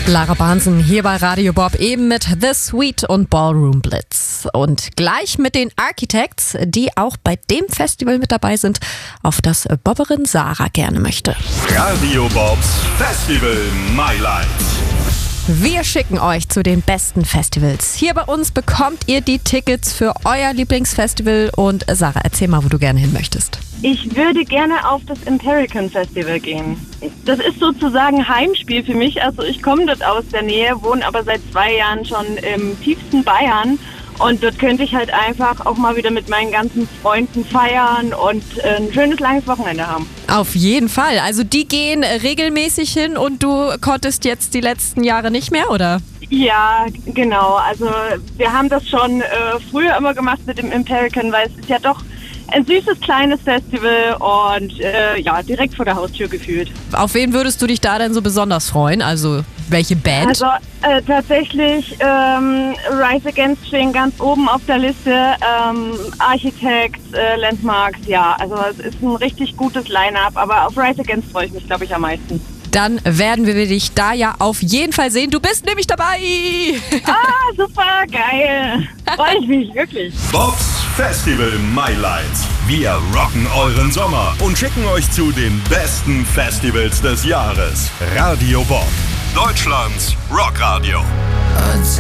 Lara Bahnsen hier bei Radio Bob, eben mit The Sweet und Ballroom Blitz. Und gleich mit den Architects, die auch bei dem Festival mit dabei sind, auf das Bobberin Sarah gerne möchte. Radio Bobs Festival Highlights. Wir schicken euch zu den besten Festivals. Hier bei uns bekommt ihr die Tickets für euer Lieblingsfestival. Und Sarah, erzähl mal, wo du gerne hin möchtest. Ich würde gerne auf das Empirican Festival gehen. Das ist sozusagen Heimspiel für mich. Also ich komme dort aus der Nähe, wohne aber seit 2 Jahren schon im tiefsten Bayern. Und dort könnte ich halt einfach auch mal wieder mit meinen ganzen Freunden feiern und ein schönes, langes Wochenende haben. Auf jeden Fall. Also die gehen regelmäßig hin und du konntest jetzt die letzten Jahre nicht mehr, oder? Ja, genau. Also wir haben das schon früher immer gemacht mit dem Empirican, weil es ist ja doch ein süßes, kleines Festival und direkt vor der Haustür gefühlt. Auf wen würdest du dich da denn so besonders freuen? Also welche Band? Also tatsächlich Rise Against stehen ganz oben auf der Liste. Architects, Landmarks, ja. Also es ist ein richtig gutes Line-Up, aber auf Rise Against freue ich mich, glaube ich, am meisten. Dann werden wir dich da ja auf jeden Fall sehen. Du bist nämlich dabei! Ah, super, geil! Freue ich mich, wirklich. Bobs Festival Highlights. Wir rocken euren Sommer und schicken euch zu den besten Festivals des Jahres. Radio Bob, Deutschlands Rockradio.